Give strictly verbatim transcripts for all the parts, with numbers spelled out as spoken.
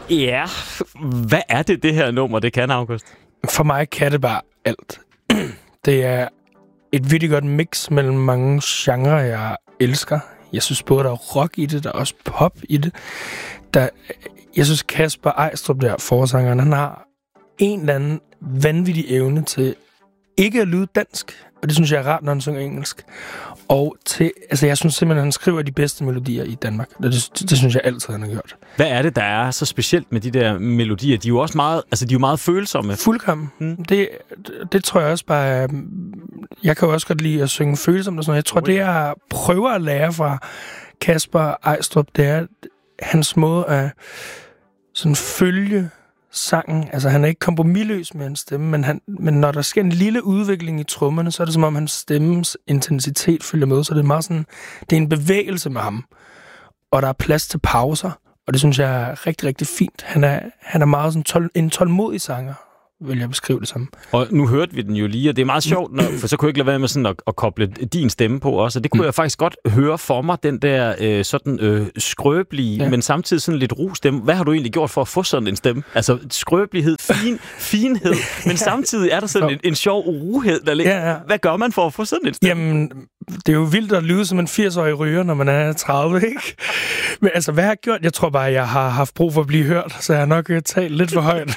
Ja, hvad er det, det her nummer, det kan, August? For mig kan det bare alt. Det er et virkelig godt mix mellem mange genrer, jeg elsker. Jeg synes både, der er rock i det, der er også pop i det. Der, jeg synes, Kasper Eistrup, der forsangeren, han har en eller anden vanvittig evne til ikke at lyde dansk, og det synes jeg er rart, når han synger engelsk. Og til, altså jeg synes simpelthen, at han skriver de bedste melodier i Danmark. Det, det, det synes jeg altid, han har gjort. Hvad er det, der er så specielt med de der melodier? De er jo også meget, altså de er jo meget følsomme. Fuldkommen. Mm. Det, det, det tror jeg også bare... Jeg kan jo også godt lide at synge følsomt og sådan noget. Jeg tror, oh, ja. det jeg prøver at lære fra Kasper Eistrup, det er hans måde at sådan følge sangen. Altså, han er ikke kompromisløs med hans stemme, men, han, men når der sker en lille udvikling i trommerne, så er det som om hans stemmes intensitet følger med. Så det er meget sådan, det er en bevægelse med ham. Og der er plads til pauser, og det synes jeg er rigtig, rigtig fint. Han er, han er meget sådan tål, en tålmodig sanger, vil jeg beskrive det som. Og nu hørte vi den jo lige, og det er meget sjovt, når, for så kunne jeg ikke lade være med sådan at, at koble din stemme på også, og det kunne mm. jeg faktisk godt høre for mig, den der øh, sådan øh, skrøbelige, ja. men samtidig sådan lidt ro stemme. Hvad har du egentlig gjort for at få sådan en stemme? Altså skrøbelighed, fin, finhed, men ja. samtidig er der sådan en, en sjov urohed, der ligger. Ja, ja. Hvad gør man for at få sådan en stemme? Jamen, det er jo vildt at lyde som en firs-årig ryger, når man er tredive, ikke? Men altså, hvad har jeg gjort? Jeg tror bare, jeg har haft brug for at blive hørt, så jeg har nok talt lidt for højt.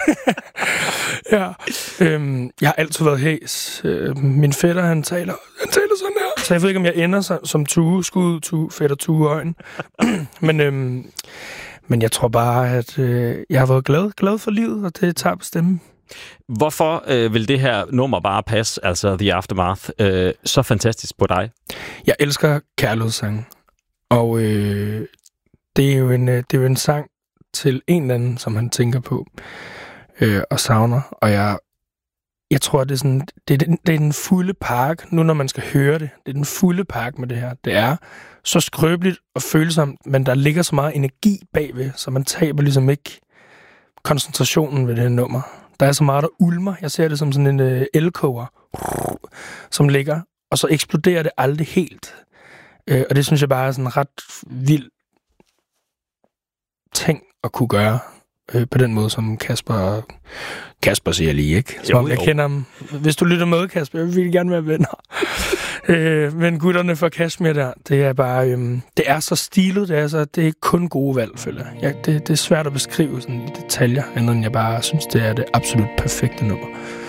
Ja, øhm, jeg har altid været hæs. Øh, min fætter, han taler, han taler sådan her. Så jeg ved ikke, om jeg ender som, som Tue, skud, Tue, fætter, Tue, øjen. men, øhm, men jeg tror bare, at øh, jeg har været glad, glad for livet, og det tager på stemmen. Hvorfor øh, vil det her nummer bare passe, altså The Aftermath, øh, så fantastisk på dig? Jeg elsker kærlighedssange. Og øh, det, er jo en, det er jo en sang til en eller anden, som han tænker på. Øh, og savner, og jeg, jeg tror, det er, sådan, det, er den, det er den fulde park, nu når man skal høre det, det er den fulde park med det her. Det er så skrøbeligt og følsomt, men der ligger så meget energi bagved, så man taber ligesom ikke koncentrationen ved det her nummer. Der er så meget, der ulmer. Jeg ser det som sådan en øh, elkoger, som ligger, og så eksploderer det aldrig helt. Øh, og det synes jeg bare er sådan en ret vild ting at kunne gøre. Øh, på den måde, som Kasper... Kasper siger lige, ikke? Som jo, om jeg jo. kender ham. Hvis du lytter med, Kasper, jeg vil gerne være venner. øh, men gutterne fra Kashmir der, det er bare... Øhm, det er så stilet, det er, så, det er kun gode valg, føler jeg. Ja, det, det er svært at beskrive sådan i detaljer, end jeg bare synes, det er det absolut perfekte nummer.